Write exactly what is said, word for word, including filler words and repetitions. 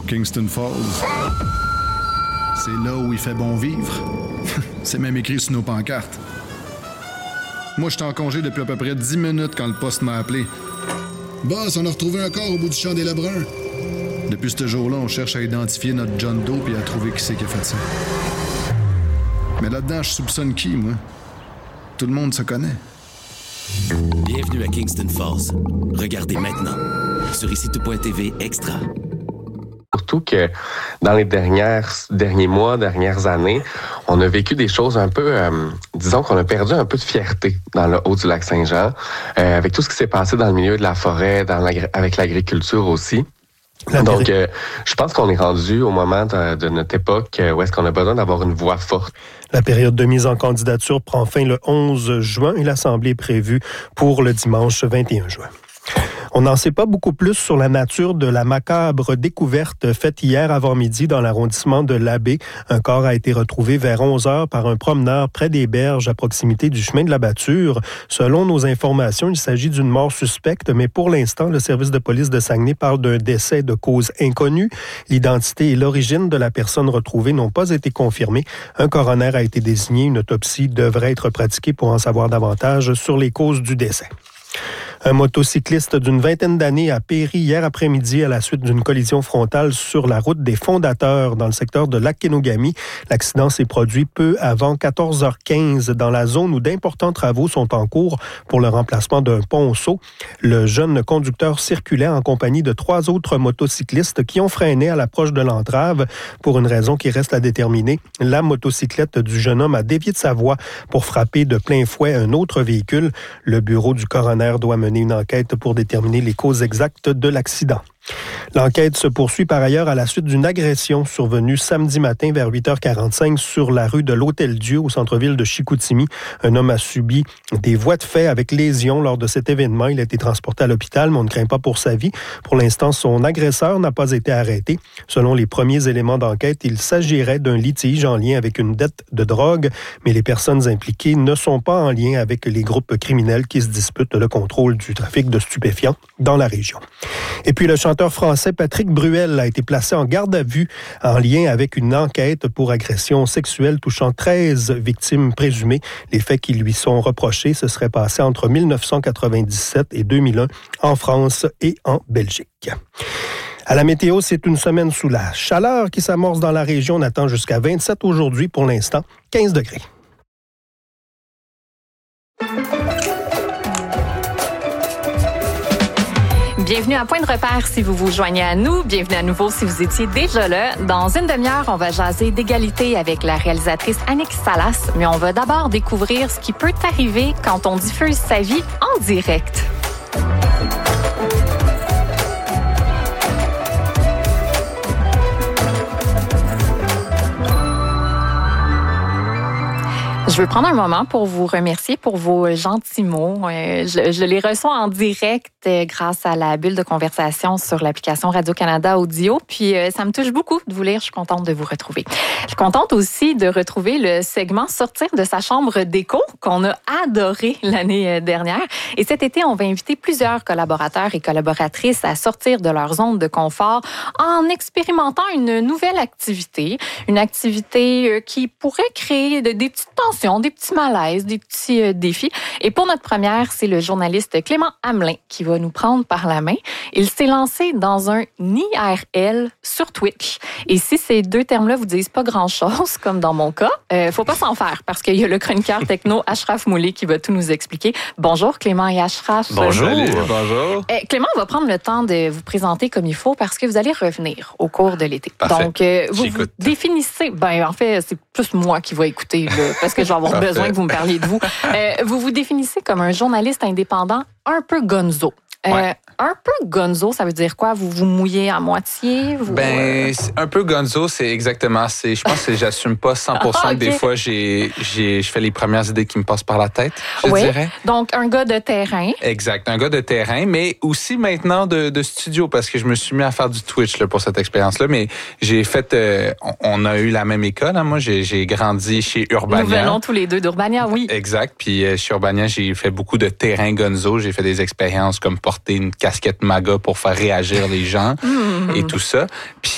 Kingston Falls. C'est là où il fait bon vivre. C'est même écrit sur nos pancartes. Moi, j'étais en congé depuis à peu près dix minutes quand le poste m'a appelé. Boss, on a retrouvé un corps au bout du champ des Lebrun. Depuis ce jour-là, on cherche à identifier notre John Doe et à trouver qui c'est qui a fait ça. Mais là-dedans, je soupçonne qui, moi? Tout le monde se connaît. Bienvenue à Kingston Falls. Regardez maintenant sur ici tout point t v Extra. Surtout que dans les dernières, derniers mois, dernières années, on a vécu des choses un peu, euh, disons qu'on a perdu un peu de fierté dans le haut du lac Saint-Jean, euh, avec tout ce qui s'est passé dans le milieu de la forêt, dans l'agri- avec l'agriculture aussi. L'agri- Donc, euh, je pense qu'on est rendu au moment de, de notre époque euh, où est-ce qu'on a besoin d'avoir une voix forte. La période de mise en candidature prend fin le onze juin et l'Assemblée est prévue pour le dimanche vingt et un juin. On n'en sait pas beaucoup plus sur la nature de la macabre découverte faite hier avant-midi dans l'arrondissement de l'Abbé. Un corps a été retrouvé vers onze heures par un promeneur près des berges à proximité du chemin de la Bâture. Selon nos informations, il s'agit d'une mort suspecte, mais pour l'instant, le service de police de Saguenay parle d'un décès de cause inconnue. L'identité et l'origine de la personne retrouvée n'ont pas été confirmées. Un coroner a été désigné. Une autopsie devrait être pratiquée pour en savoir davantage sur les causes du décès. Un motocycliste d'une vingtaine d'années a péri hier après-midi à la suite d'une collision frontale sur la route des Fondateurs dans le secteur de Lac-Kenogami. L'accident s'est produit peu avant quatorze heures quinze dans la zone où d'importants travaux sont en cours pour le remplacement d'un ponceau. Le jeune conducteur circulait en compagnie de trois autres motocyclistes qui ont freiné à l'approche de l'entrave pour une raison qui reste à déterminer. La motocyclette du jeune homme a dévié de sa voie pour frapper de plein fouet un autre véhicule. Le bureau du coroner doit mener une enquête pour déterminer les causes exactes de l'accident. L'enquête se poursuit par ailleurs à la suite d'une agression survenue samedi matin vers huit heures quarante-cinq sur la rue de l'Hôtel-Dieu au centre-ville de Chicoutimi. Un homme a subi des voies de fait avec lésions lors de cet événement. Il a été transporté à l'hôpital, mais on ne craint pas pour sa vie. Pour l'instant, son agresseur n'a pas été arrêté. Selon les premiers éléments d'enquête, il s'agirait d'un litige en lien avec une dette de drogue, mais les personnes impliquées ne sont pas en lien avec les groupes criminels qui se disputent le contrôle du trafic de stupéfiants dans la région. Et puis le chanteur français Patrick Bruel a été placé en garde à vue en lien avec une enquête pour agression sexuelle touchant treize victimes présumées. Les faits qui lui sont reprochés se seraient passés entre dix-neuf cent quatre-vingt-dix-sept et deux mille un en France et en Belgique. À la météo, c'est une semaine sous la chaleur qui s'amorce dans la région. On attend jusqu'à vingt-sept aujourd'hui pour l'instant, quinze degrés. Bienvenue à Point de repère si vous vous joignez à nous. Bienvenue à nouveau si vous étiez déjà là. Dans une demi-heure, on va jaser d'égalité avec la réalisatrice Annick Salas. Mais on va d'abord découvrir ce qui peut arriver quand on diffuse sa vie en direct. Je veux prendre un moment pour vous remercier pour vos gentils mots. Euh, je, je les reçois en direct euh, grâce à la bulle de conversation sur l'application Radio-Canada Audio. Puis euh, ça me touche beaucoup de vous lire. Je suis contente de vous retrouver. Je suis contente aussi de retrouver le segment Sortir de sa chambre d'écho qu'on a adoré l'année dernière. Et cet été, on va inviter plusieurs collaborateurs et collaboratrices à sortir de leur zone de confort en expérimentant une nouvelle activité. Une activité qui pourrait créer de, des petites tensions, des petits malaises, des petits euh, défis. Et pour notre première, c'est le journaliste Clément Hamelin qui va nous prendre par la main. Il s'est lancé dans un I R L sur Twitch. Et si ces deux termes-là vous disent pas grand-chose, comme dans mon cas, euh, faut pas s'en faire parce qu'il y a le chroniqueur techno Ashraf Moulay qui va tout nous expliquer. Bonjour Clément et Ashraf. Bonjour. Salut, bonjour. Euh, Clément, on va prendre le temps de vous présenter comme il faut parce que vous allez revenir au cours de l'été. Parfait. Donc, euh, vous, vous définissez... Ben, en fait, c'est plus moi qui vais écouter là, parce que je vais avoir Parfait. besoin que vous me parliez de vous. Euh, vous vous définissez comme un journaliste indépendant un peu gonzo. Euh, ouais. Un peu gonzo, ça veut dire quoi? Vous vous mouillez à moitié? Vous... Ben, un peu gonzo, c'est exactement... C'est, je pense que j'assume pas cent pour cent. Ah, okay. Des fois, j'ai, j'ai, je fais les premières idées qui me passent par la tête, je oui. dirais. Donc, un gars de terrain. Exact, un gars de terrain, mais aussi maintenant de, de studio, parce que je me suis mis à faire du Twitch là, pour cette expérience-là. Mais j'ai fait... Euh, on, on a eu la même école. Hein. Moi, j'ai, j'ai grandi chez Urbania. Nous venons tous les deux d'Urbania, oui. Exact. Puis euh, chez Urbania, j'ai fait beaucoup de terrain gonzo. J'ai fait des expériences comme porter une casquette MAGA pour faire réagir les gens mmh. et tout ça. Puis